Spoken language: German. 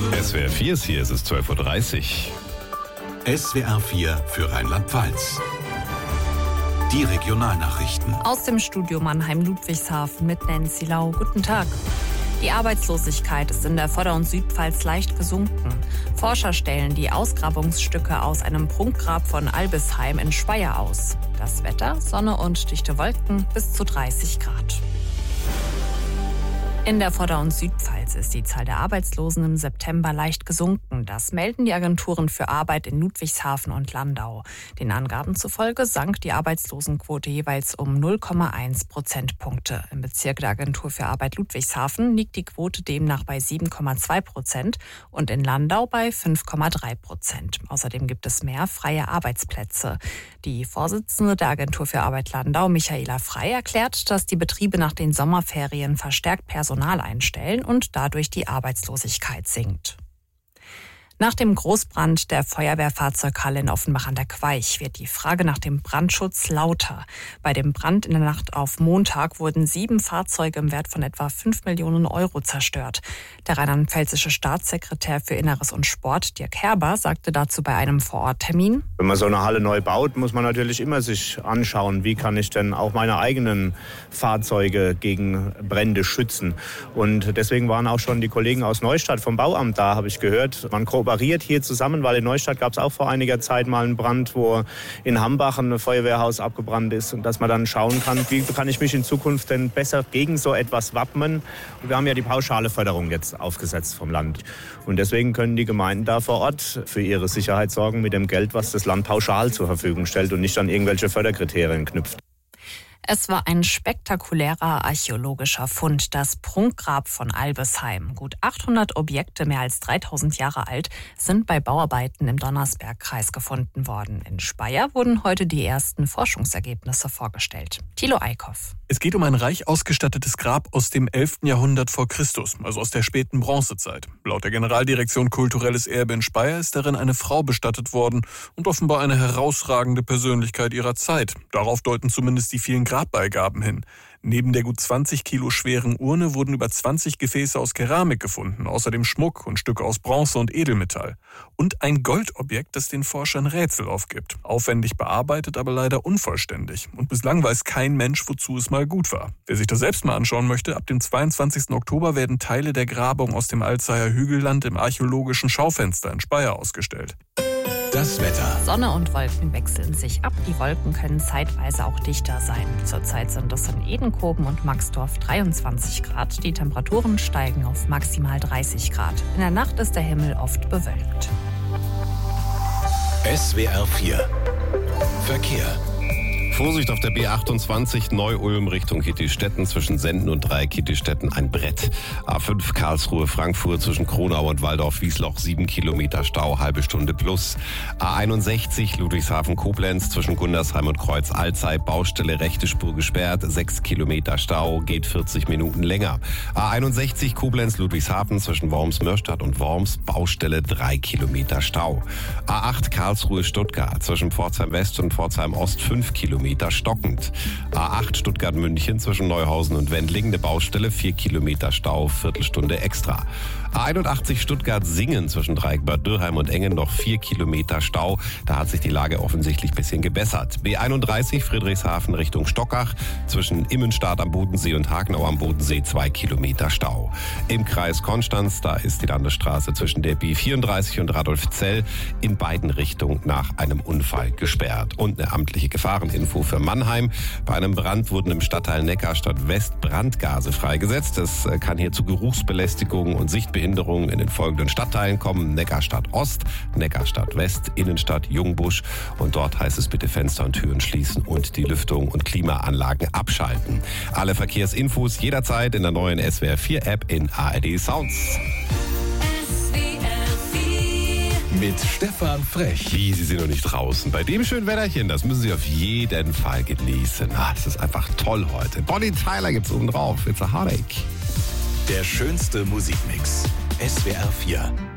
SWR 4 ist hier, es ist 12:30 Uhr. SWR 4 für Rheinland-Pfalz. Die Regionalnachrichten. Aus dem Studio Mannheim-Ludwigshafen mit Nancy Lau. Guten Tag. Die Arbeitslosigkeit ist in der Vorder- und Südpfalz leicht gesunken. Forscher stellen die Ausgrabungsstücke aus einem Prunkgrab von Albisheim in Speyer aus. Das Wetter, Sonne und dichte Wolken bis zu 30 Grad. In der Vorder- und Südpfalz ist die Zahl der Arbeitslosen im September leicht gesunken. Das melden die Agenturen für Arbeit in Ludwigshafen und Landau. Den Angaben zufolge sank die Arbeitslosenquote jeweils um 0,1 Prozentpunkte. Im Bezirk der Agentur für Arbeit Ludwigshafen liegt die Quote demnach bei 7,2% und in Landau bei 5,3%. Außerdem gibt es mehr freie Arbeitsplätze. Die Vorsitzende der Agentur für Arbeit Landau, Michaela Frey, erklärt, dass die Betriebe nach den Sommerferien verstärkt Personal einstellen und dadurch die Arbeitslosigkeit sinkt. Nach dem Großbrand der Feuerwehrfahrzeughalle in Offenbach an der Queich wird die Frage nach dem Brandschutz lauter. Bei dem Brand in der Nacht auf Montag wurden 7 Fahrzeuge im Wert von etwa 5 Millionen Euro zerstört. Der rheinland-pfälzische Staatssekretär für Inneres und Sport, Dirk Herber, sagte dazu bei einem Vororttermin: Wenn man so eine Halle neu baut, muss man natürlich immer sich anschauen, wie kann ich denn auch meine eigenen Fahrzeuge gegen Brände schützen. Und deswegen waren auch schon die Kollegen aus Neustadt vom Bauamt da, habe ich gehört. Man kooperiert hier zusammen, weil in Neustadt gab es auch vor einiger Zeit mal einen Brand, wo in Hambach ein Feuerwehrhaus abgebrannt ist, und dass man dann schauen kann, wie kann ich mich in Zukunft denn besser gegen so etwas wappnen. Und wir haben ja die pauschale Förderung jetzt aufgesetzt vom Land. Und deswegen können die Gemeinden da vor Ort für ihre Sicherheit sorgen mit dem Geld, was das Land pauschal zur Verfügung stellt und nicht an irgendwelche Förderkriterien knüpft. Es war ein spektakulärer archäologischer Fund, das Prunkgrab von Albisheim. Gut 800 Objekte, mehr als 3000 Jahre alt, sind bei Bauarbeiten im Donnersbergkreis gefunden worden. In Speyer wurden heute die ersten Forschungsergebnisse vorgestellt. Thilo Eickhoff. Es geht um ein reich ausgestattetes Grab aus dem 11. Jahrhundert vor Christus, also aus der späten Bronzezeit. Laut der Generaldirektion Kulturelles Erbe in Speyer ist darin eine Frau bestattet worden und offenbar eine herausragende Persönlichkeit ihrer Zeit. Darauf deuten zumindest die vielen Grabbeigaben hin. Neben der gut 20 Kilo schweren Urne wurden über 20 Gefäße aus Keramik gefunden, außerdem Schmuck und Stücke aus Bronze und Edelmetall. Und ein Goldobjekt, das den Forschern Rätsel aufgibt. Aufwendig bearbeitet, aber leider unvollständig. Und bislang weiß kein Mensch, wozu es mal gut war. Wer sich das selbst mal anschauen möchte, ab dem 22. Oktober werden Teile der Grabung aus dem Alzeyer Hügelland im archäologischen Schaufenster in Speyer ausgestellt. Das Wetter. Sonne und Wolken wechseln sich ab. Die Wolken können zeitweise auch dichter sein. Zurzeit sind es in Edenkoben und Maxdorf 23 Grad. Die Temperaturen steigen auf maximal 30 Grad. In der Nacht ist der Himmel oft bewölkt. SWR 4 Verkehr. Vorsicht auf der B28 Neu-Ulm Richtung Kittistetten, zwischen Senden und Dreieck-Kittistetten ein Brett. A5 Karlsruhe-Frankfurt zwischen Kronau und Waldorf-Wiesloch 7 Kilometer Stau, halbe Stunde plus. A61 Ludwigshafen-Koblenz zwischen Gundersheim und Kreuz-Alzey, Baustelle rechte Spur gesperrt, 6 Kilometer Stau, geht 40 Minuten länger. A61 Koblenz-Ludwigshafen zwischen Worms-Mörstadt und Worms, Baustelle 3 Kilometer Stau. A8 Karlsruhe-Stuttgart zwischen Pforzheim-West und Pforzheim-Ost 5 Kilometer stockend. A8 Stuttgart-München zwischen Neuhausen und Wendling, eine Baustelle, 4 Kilometer Stau, Viertelstunde extra. A81 Stuttgart-Singen zwischen Dreieck Bad Dürrheim und Engen noch 4 Kilometer Stau. Da hat sich die Lage offensichtlich ein bisschen gebessert. B31 Friedrichshafen Richtung Stockach zwischen Immenstadt am Bodensee und Hagenau am Bodensee 2 Kilometer Stau. Im Kreis Konstanz, da ist die Landesstraße zwischen der B34 und Radolfzell in beiden Richtungen nach einem Unfall gesperrt. Und eine amtliche Gefahreninfo für Mannheim. Bei einem Brand wurden im Stadtteil Neckarstadt West Brandgase freigesetzt. Das kann hier zu Geruchsbelästigungen und Sichtbehinderungen in den folgenden Stadtteilen kommen: Neckarstadt Ost, Neckarstadt West, Innenstadt, Jungbusch. Und dort heißt es bitte Fenster und Türen schließen und die Lüftung und Klimaanlagen abschalten. Alle Verkehrsinfos jederzeit in der neuen SWR 4 App in ARD Sounds. Mit Stefan Frech. Wie, Sie sind noch nicht draußen. Bei dem schönen Wetterchen, das müssen Sie auf jeden Fall genießen. Es ist einfach toll heute. Bonnie Tyler gibt's oben drauf. It's a heartache. Der schönste Musikmix. SWR 4